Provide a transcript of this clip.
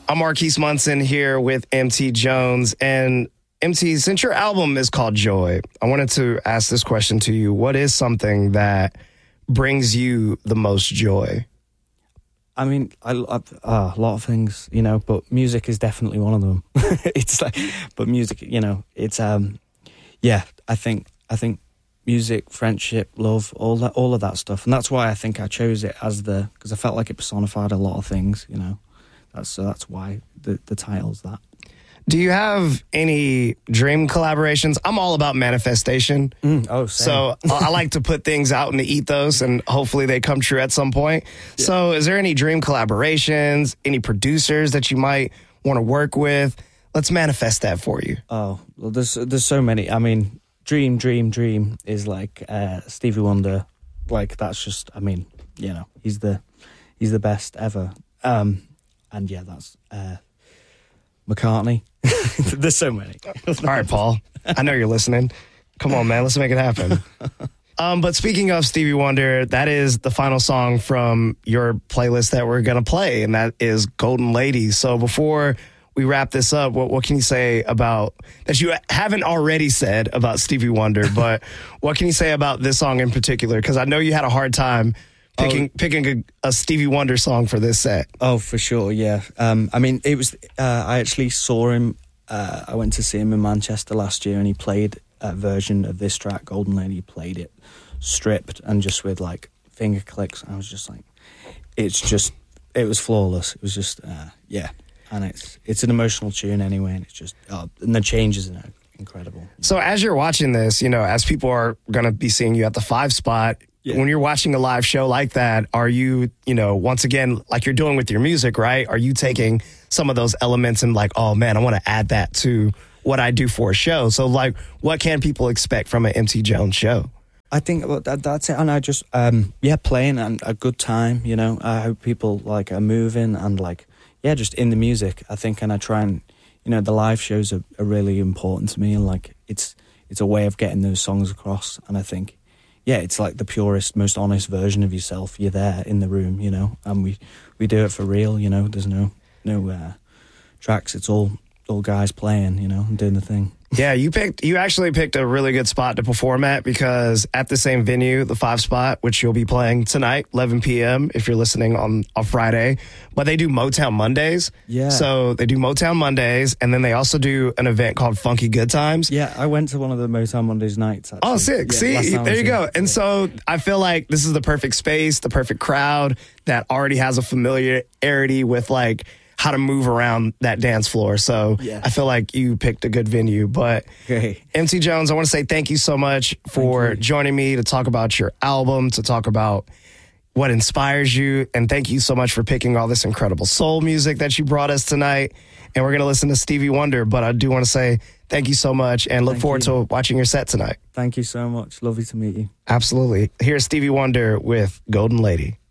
I'm Marquise Munson here with MT Jones. And MT, since your album is called Joy, I wanted to ask this question to you. What is something that brings you the most joy? I mean, I a lot of things, you know, but music is definitely one of them. It's like, but music, you know, it's yeah. I think music, friendship, love, all of that stuff, and that's why I think I chose it as because I felt like it personified a lot of things, you know. That's why the title's that. Do you have any dream collaborations? I'm all about manifestation. Same. So I like to put things out in the ethos and hopefully they come true at some point. Yeah. So is there any dream collaborations, any producers that you might want to work with? Let's manifest that for you. Oh, well, there's so many. I mean, dream is like Stevie Wonder. Like, that's just, I mean, you know, he's the best ever. And yeah, that's McCartney. There's so many. All right, Paul. I know you're listening. Come on, man. Let's make it happen. But speaking of Stevie Wonder, that is the final song from your playlist that we're going to play, and that is Golden Lady. So before we wrap this up, what can you say about, that you haven't already said about Stevie Wonder, but what can you say about this song in particular? Because I know you had a hard time picking a Stevie Wonder song for this set. Oh, for sure, yeah. I mean, it was, I actually saw him, I went to see him in Manchester last year, and he played a version of this track, Golden Lady. He played it stripped and just with like finger clicks. I was just like, it was flawless. It was just, yeah. And it's an emotional tune anyway, and it's just, and the changes in it are incredible. So as you're watching this, you know, as people are going to be seeing you at the 5 spot, yeah. When you're watching a live show like that, are you, you know, once again, like you're doing with your music, right? Are you taking some of those elements and like, oh man, I want to add that to what I do for a show? So like, what can people expect from an MT Jones show? I think that's it. And I just, playing and a good time, you know. I hope people like are moving and like, yeah, just in the music, I think. And I try and, you know, the live shows are really important to me. And like, it's a way of getting those songs across. And I think, yeah, it's like the purest, most honest version of yourself. You're there in the room, you know, and we do it for real, you know. There's no tracks. It's all guys playing, you know, and doing the thing. Yeah, you actually picked a really good spot to perform at, because at the same venue, the 5 spot, which you'll be playing tonight, 11 p.m. if you're listening on Friday, but they do Motown Mondays. Yeah. So they do Motown Mondays, and then they also do an event called Funky Good Times. Yeah, I went to one of the Motown Mondays nights, actually. Oh, sick. Yeah, see, there you go. And so I feel like this is the perfect space, the perfect crowd that already has a familiarity with like how to move around that dance floor. So yeah. I feel like you picked a good venue. But MT Jones, I want to say thank you so much for joining me to talk about your album, to talk about what inspires you. And thank you so much for picking all this incredible soul music that you brought us tonight. And we're going to listen to Stevie Wonder. But I do want to say thank you so much and look forward to watching your set tonight. Thank you so much. Lovely to meet you. Absolutely. Here's Stevie Wonder with Golden Lady.